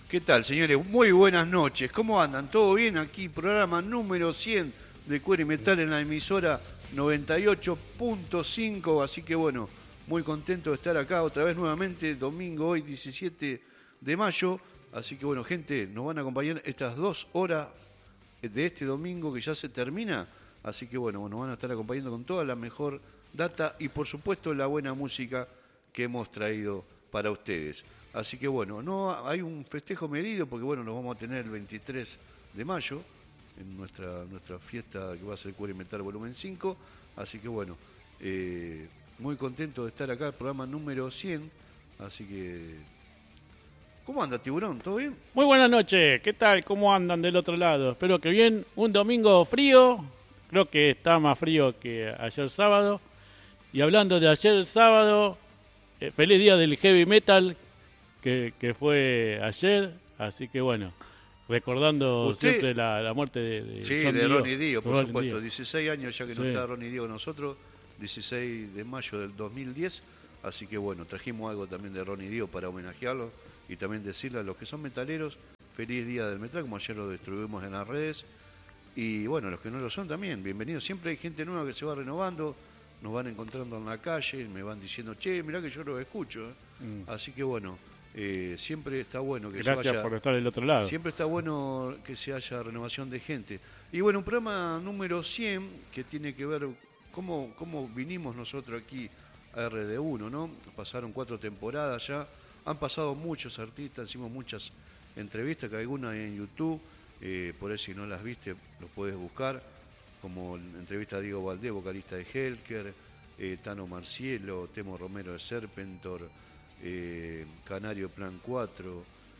¿Qué tal, señores? Muy buenas noches. ¿Cómo andan? ¿Todo bien? Aquí, programa número 100 de Cuero y Metal en la emisora 98.5. Así que bueno, muy contento de estar acá otra vez nuevamente, domingo hoy 17 de mayo. Así que bueno, gente, nos van a acompañar estas 2 horas de este domingo que ya se termina. Así que bueno, nos van a estar acompañando con toda la mejor data y por supuesto la buena música que hemos traído para ustedes. Así que bueno, no hay un festejo medido porque bueno, nos vamos a tener el 23 de mayo en nuestra fiesta que va a ser Cuero y Metal Volumen 5. Así que bueno, muy contento de estar acá, el programa número 100. Así que, ¿cómo anda, Tiburón? ¿Todo bien? Muy buenas noches, ¿qué tal? ¿Cómo andan del otro lado? Espero que bien. Un domingo frío, creo que está más frío que ayer sábado. Y hablando de ayer sábado, feliz día del heavy metal que fue ayer. Así que bueno, recordando siempre la muerte de sí, John de Dio, Ronnie Dio, por Ronnie supuesto. Dio. 16 años ya que no Sí. está Ronnie Dio con nosotros, 16 de mayo del 2010. Así que bueno, trajimos algo también de Ronnie Dio para homenajearlo y también decirle a los que son metaleros, feliz día del metal, como ayer lo distribuimos en las redes. Y bueno, los que no lo son también, bienvenidos. Siempre hay gente nueva que se va renovando, nos van encontrando en la calle, me van diciendo, che, mirá que yo los escucho. Así que bueno, siempre está bueno que Gracias se vaya, por estar del otro lado. siempre está bueno que se haya renovación de gente. Y bueno, un programa número 100 que tiene que ver cómo vinimos nosotros aquí a RD1, ¿no? Pasaron 4 temporadas ya, han pasado muchos artistas, hicimos muchas entrevistas, que algunas hay en YouTube, por ahí si no las viste los puedes buscar, como la entrevista a Diego Valdés, vocalista de Helker, Tano Marcielo, Temo Romero de Serpentor, Canario Plan 4,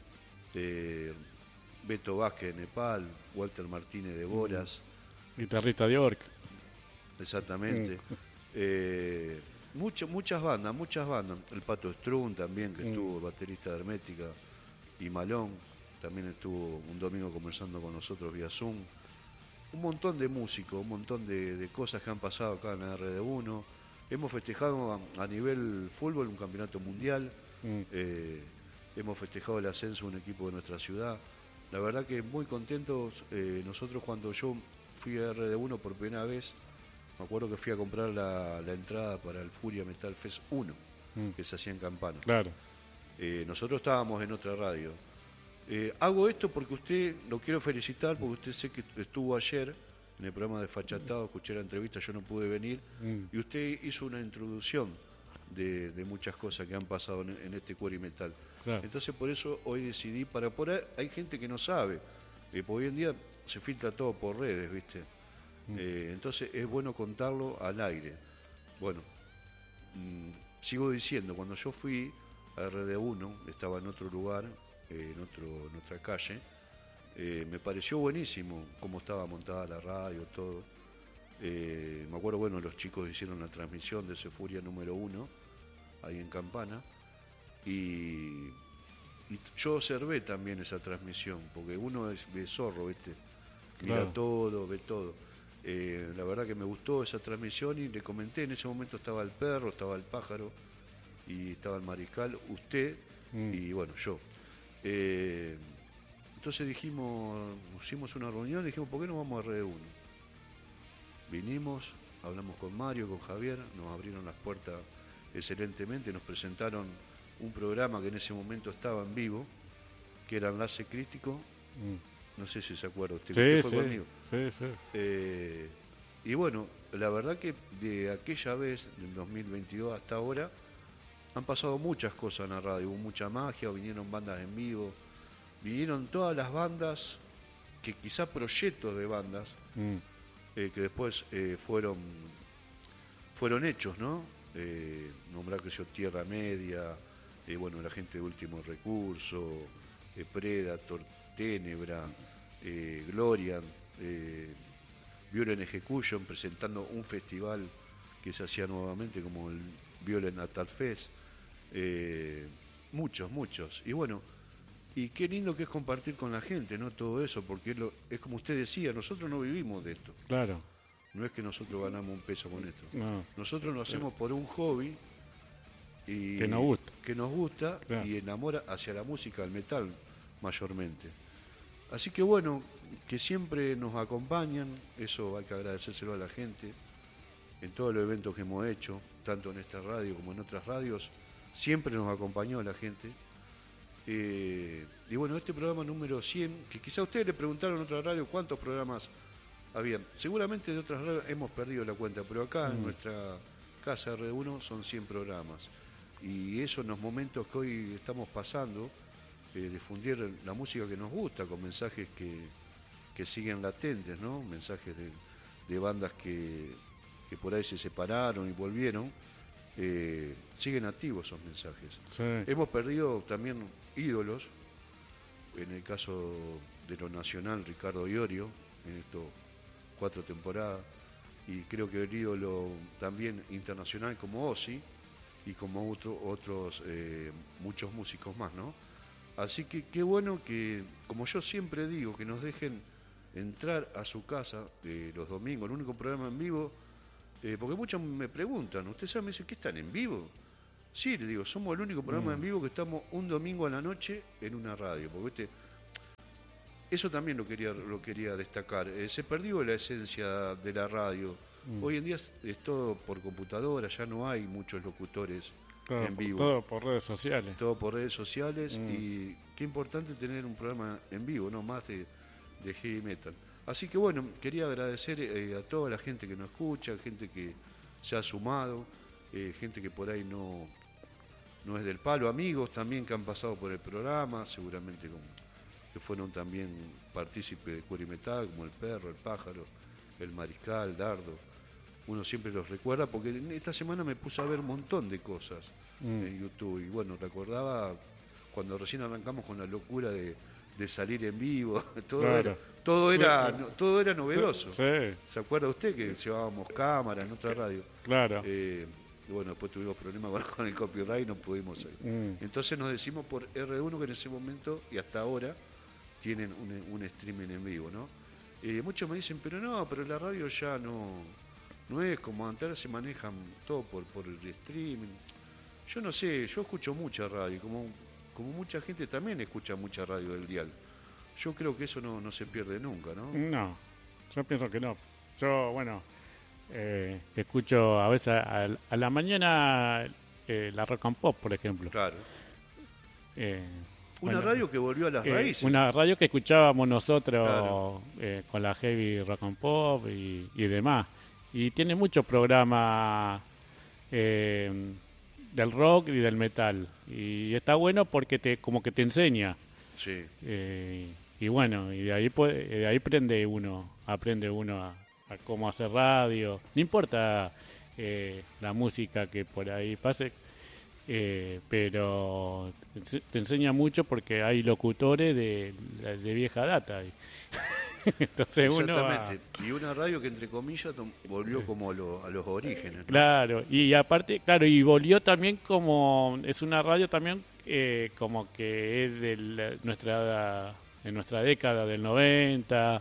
Beto Vázquez de Nepal, Walter Martínez de Boras, Guitarrista de Orc. exactamente. Muchas bandas. El Pato Strun también, que estuvo baterista de Hermética, y Malón también estuvo un domingo conversando con nosotros vía Zoom. Un montón de músicos, un montón de cosas que han pasado acá en la RD1. Hemos festejado a nivel fútbol un campeonato mundial. Hemos festejado el ascenso de un equipo de nuestra ciudad. La verdad que muy contentos. Nosotros cuando yo fui a RD1 por primera vez, me acuerdo que fui a comprar la entrada para el Furia Metal Fest 1, que se hacía en Campana. Claro. Nosotros estábamos en otra radio. Hago esto porque usted, lo quiero felicitar, porque usted sé que estuvo ayer en el programa de Fachatado, escuché la entrevista, yo no pude venir, y usted hizo una introducción de muchas cosas que han pasado en este Cuero y Metal. Claro. Entonces por eso hoy decidí, para poder, hay gente que no sabe, porque hoy en día se filtra todo por redes, ¿viste? Entonces es bueno contarlo al aire. Bueno, sigo diciendo, cuando yo fui a RD1, estaba en otro lugar, en otra calle, me pareció buenísimo cómo estaba montada la radio, todo. Me acuerdo, bueno, los chicos hicieron la transmisión de ese Furia número 1, ahí en Campana, y yo observé también esa transmisión, porque uno es de zorro, ¿viste? Mira Claro. todo, ve todo. La verdad que me gustó esa transmisión y le comenté, en ese momento estaba el perro, estaba el pájaro y estaba el mariscal, usted y bueno, yo. Entonces hicimos una reunión y dijimos, ¿por qué no vamos a RD1? Vinimos, hablamos con Mario, con Javier, nos abrieron las puertas excelentemente, nos presentaron un programa que en ese momento estaba en vivo, que era Enlace Crítico. No sé si se acuerda usted, Sí, fue sí, conmigo. sí. Y bueno, la verdad que de aquella vez, del 2022 hasta ahora, han pasado muchas cosas en la radio. Hubo mucha magia, vinieron bandas en vivo, vinieron todas las bandas, que quizá proyectos de bandas, que después fueron hechos, ¿no? Nombrar que yo Tierra Media, bueno, la gente de Último Recurso, Predator, Tenebra, Glorian, Violent Execution, presentando un festival que se hacía nuevamente como el Violent Natal Fest. Muchos. Y bueno, y qué lindo que es compartir con la gente, ¿no? Todo eso, porque es como usted decía, nosotros no vivimos de esto. Claro. No es que nosotros ganamos un peso con esto. No. Nosotros lo hacemos por un hobby y Que nos gusta. claro, y enamora hacia la música, al metal. mayormente. Así que bueno, que siempre nos acompañan, eso hay que agradecérselo a la gente, en todos los eventos que hemos hecho, tanto en esta radio como en otras radios, siempre nos acompañó la gente. Y bueno, este programa número 100, que quizá ustedes le preguntaron en otra radio cuántos programas habían. Seguramente de otras radios hemos perdido la cuenta, pero acá en nuestra casa R1 son 100 programas. Y eso en los momentos que hoy estamos pasando, difundir la música que nos gusta, con mensajes que siguen latentes, ¿no? Mensajes de bandas que por ahí se separaron y volvieron. Siguen activos esos mensajes. Sí. Hemos perdido también ídolos, en el caso de lo nacional, Ricardo Iorio, en estas 4 temporadas, y creo que el ídolo también internacional como Ozzy, y como otros muchos músicos más, ¿no? Así que qué bueno que, como yo siempre digo, que nos dejen entrar a su casa los domingos, el único programa en vivo. Porque muchos me preguntan, ¿usted sabe? Me dicen, ¿qué están en vivo? Sí, le digo, somos el único programa en vivo que estamos un domingo a la noche en una radio. Porque eso también lo quería destacar. Se perdió la esencia de la radio. Hoy en día es todo por computadora, ya no hay muchos locutores en vivo. Todo por redes sociales. Todo por redes sociales y qué importante tener un programa en vivo, no más de heavy metal. Así que bueno, quería agradecer a toda la gente que nos escucha, gente que se ha sumado, gente que por ahí no es del palo, amigos también que han pasado por el programa, seguramente que fueron también partícipes de Cuero y Metal, como el Perro, el Pájaro, el Mariscal, Dardo. Uno siempre los recuerda porque en esta semana me puse a ver un montón de cosas en YouTube y bueno, recordaba cuando recién arrancamos con la locura de salir en vivo, todo era novedoso. Sí. ¿Se acuerda usted que llevábamos cámara en otra radio? Claro. Y bueno, después tuvimos problemas con el copyright y no pudimos ir. Entonces nos decimos por R1 que en ese momento y hasta ahora tienen un streaming en vivo, ¿no? Muchos me dicen, pero la radio ya no es como antes, se manejan todo por el streaming. Yo no sé, yo escucho mucha radio, como mucha gente también escucha mucha radio del dial. Yo creo que eso no se pierde nunca, ¿no? No, yo pienso que no. Yo, bueno, escucho a veces a la mañana la Rock and Pop, por ejemplo. Claro. Una Bueno, radio que volvió a las raíces. Una radio que escuchábamos nosotros Claro. con la Heavy Rock and Pop y demás. Y tiene muchos programas del rock y del metal. Y está bueno porque como que te enseña. Sí. Y bueno, y de ahí aprende uno a cómo hacer radio. No importa la música que por ahí pase, pero te enseña mucho porque hay locutores de vieja data. Entonces Exactamente. Y una radio que entre comillas volvió como a los orígenes, ¿no? Claro, y aparte, y volvió también es una radio también como que es de nuestra década del 90,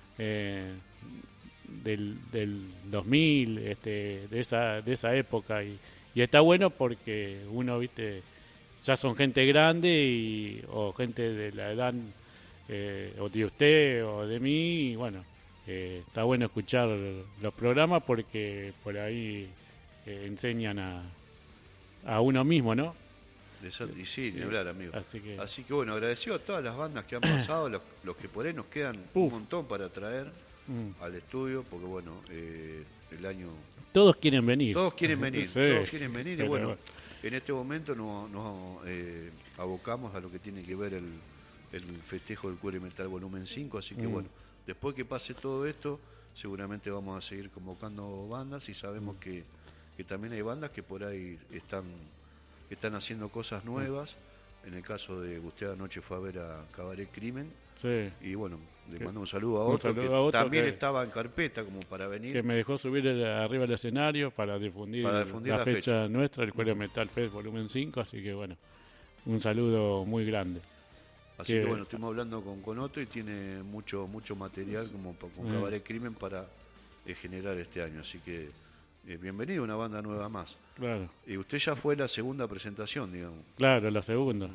del 2000, de esa época y está bueno porque uno, viste, ya son gente grande o gente de la edad o de usted o de mí, y bueno, está bueno escuchar los programas porque por ahí enseñan a uno mismo, ¿no? Y sí, ni hablar, amigo. Así que bueno, agradecido a todas las bandas que han pasado, los que por ahí nos quedan un montón para traer al estudio, porque bueno, el año... Todos quieren venir. Todos quieren venir, Sí. todos quieren venir y bueno, en este momento nos abocamos a lo que tiene que ver el festejo del Cuero y Metal volumen 5, así que bueno, después que pase todo esto, seguramente vamos a seguir convocando bandas y sabemos que también hay bandas que por ahí están haciendo cosas nuevas. En el caso de usted anoche fue a ver a Cabaret Crimen. Sí. Y bueno, le mando un saludo a otro también estaba en carpeta como para venir. Que me dejó subir arriba del escenario para difundir la fecha nuestra, el Cuero Metal Fest volumen 5, así que bueno, un saludo muy grande. Así que bueno, estuvimos hablando con Otto y tiene mucho material como con Cabaret Crimen para generar este año, así que bienvenido a una banda nueva más. Claro. Y usted ya fue la segunda presentación, digamos. Claro, la segunda.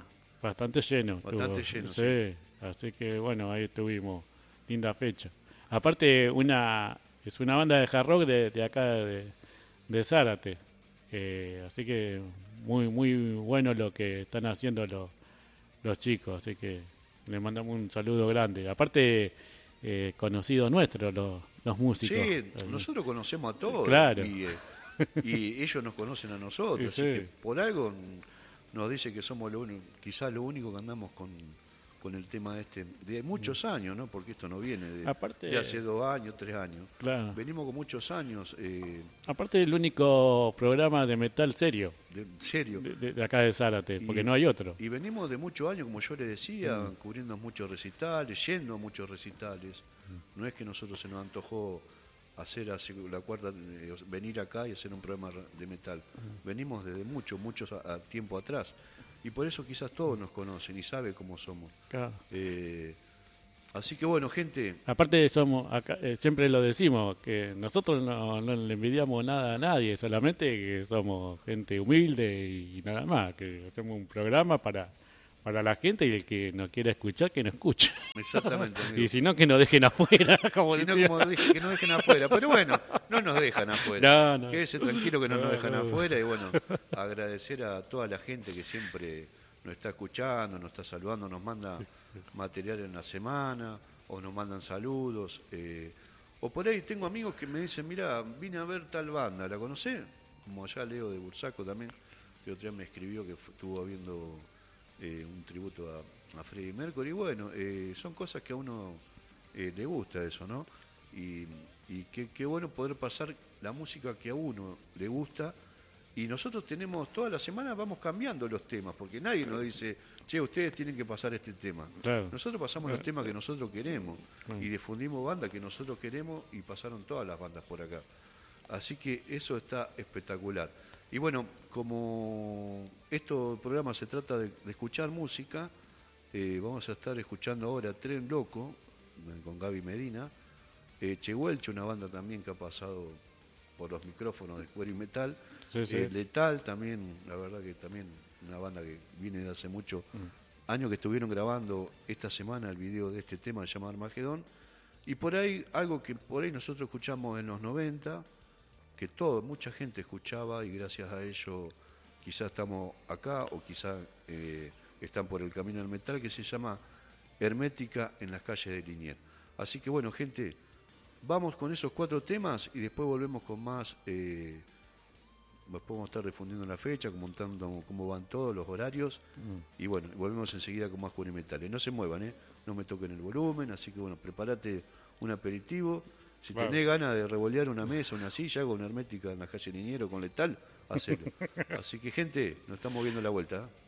Bastante lleno. Bastante estuvo. lleno, Sí. Así que bueno, ahí tuvimos linda fecha. Aparte, es una banda de hard rock de acá de Zárate. Así que muy muy bueno lo que están haciendo los chicos. Así que les mandamos un saludo grande. Aparte, conocidos nuestros, los músicos. Sí, nosotros conocemos a todos. Claro. Y ellos nos conocen a nosotros. Sí. Así que por algo nos dice que somos quizás lo único que andamos con el tema de muchos años, ¿no? Porque esto no viene de hace 2 años, 3 años. Claro. Venimos con muchos años. Aparte, el único programa de metal serio Serio. de acá de Zárate, porque no hay otro. Y venimos de muchos años, como yo les decía, cubriendo muchos recitales, yendo a muchos recitales. No es que nosotros se nos antojó hacer la cuarta, venir acá y hacer un programa de metal. Venimos desde muchos tiempo atrás. Y por eso quizás todos nos conocen y saben cómo somos. Claro. Así que bueno, gente. Aparte somos, acá, siempre lo decimos, que nosotros no le envidiamos nada a nadie, solamente que somos gente humilde y nada más, que hacemos un programa para la gente y el que nos quiera escuchar, que nos escuche. Exactamente. Amigo. Y si no, que nos dejen afuera, como si decía. no, como dije, que nos dejen afuera. Pero bueno, no nos dejan afuera. No. Quédese tranquilo que no nos dejan afuera. Y bueno, agradecer a toda la gente que siempre nos está escuchando, nos está saludando, nos manda material en la semana, o nos mandan saludos. O por ahí tengo amigos que me dicen, mira, vine a ver tal banda, ¿la conocés? Como allá Leo de Bursaco también, que otro día me escribió que estuvo viendo un tributo a Freddie Mercury. Y bueno, son cosas que a uno le gusta eso, ¿no? Y qué bueno poder pasar la música que a uno le gusta. Y nosotros tenemos, toda la semana vamos cambiando los temas, porque nadie nos dice, che, ustedes tienen que pasar este tema. Claro. Nosotros pasamos los temas que nosotros queremos y difundimos bandas que nosotros queremos y pasaron todas las bandas por acá. Así que eso está espectacular. Y bueno, como este programa se trata de escuchar música, vamos a estar escuchando ahora Tren Loco con Gaby Medina, Chehuelche, una banda también que ha pasado por los micrófonos de Cuero y Metal, Sí. Letal también, la verdad que también una banda que viene de hace muchos años, que estuvieron grabando esta semana el video de este tema llamado Armagedón. Y por ahí, algo que por ahí nosotros escuchamos en los 90, que mucha gente escuchaba y gracias a ello quizás estamos acá o quizás están por el camino del metal, que se llama Hermética en las calles de Liniers. Así que bueno, gente, vamos con esos 4 temas y después volvemos con más. Podemos estar difundiendo la fecha, contando cómo van todos los horarios. Y bueno, volvemos enseguida con más Cuero y Metales. No se muevan, no me toquen el volumen, así que bueno, prepárate un aperitivo. Si tenés ganas de revolear una mesa, una silla, con una hermética en la calle Liniero con Letal, hacelo. Así que gente, nos estamos viendo la vuelta.